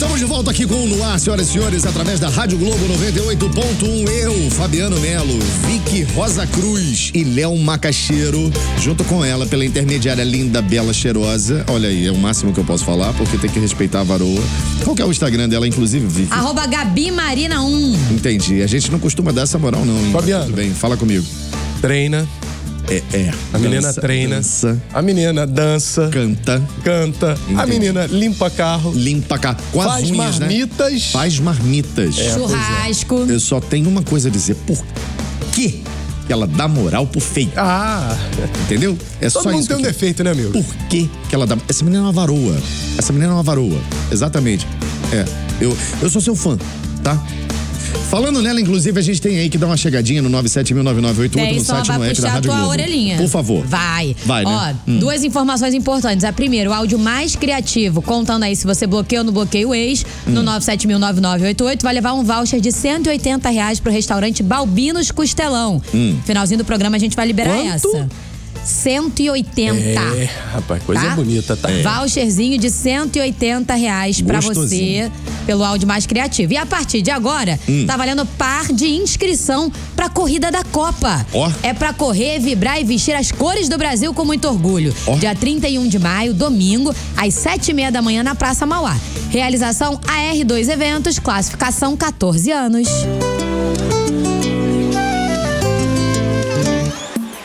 Estamos de volta aqui com o No Ar, senhoras e senhores, através da Rádio Globo 98.1. Eu, Fabiano Melo, Vicky Rosa Cruz e Léo Macaxeiro, junto com ela, pela intermediária linda, bela, cheirosa. Olha aí, é o máximo que eu posso falar, porque tem que respeitar a varoa. Qual que é o Instagram dela, inclusive, Vicky? @GabiMarina1. Entendi. A gente não costuma dar essa moral, não, hein? Fabiano. Tudo bem, fala comigo. Treina. A menina treina. Dança. A menina dança. Canta. A menina limpa carro. Limpa cá. Com as Faz unhas, marmitas. né? Faz marmitas. Churrasco. Eu só tenho uma coisa a dizer. Por quê que ela dá moral pro feio? Entendeu? É Todo só mundo isso. tem um defeito, né, amigo? Por que ela dá... Essa menina é uma varoa. Exatamente. Eu sou seu fã, tá? Falando nela, inclusive, a gente tem aí que dar uma chegadinha no 9709988 no site no app da Rádio Globo. Orelhinha. Por favor. Vai, né? Ó, duas informações importantes. A primeira, o áudio mais criativo, contando aí se você bloqueia ou não bloqueia o ex, no 9709988, vai levar um voucher de R$180 pro restaurante Balbinos Costelão. Finalzinho do programa a gente vai liberar essa. 180. Rapaz, coisa bonita, tá? Voucherzinho de R$180 pra você, pelo áudio mais criativo. E a partir de agora, tá valendo par de inscrição pra corrida da Copa. É pra correr, vibrar e vestir as cores do Brasil com muito orgulho. Dia 31 de maio, domingo, às 7h30 da manhã na Praça Mauá. Realização AR2 Eventos, classificação 14 anos.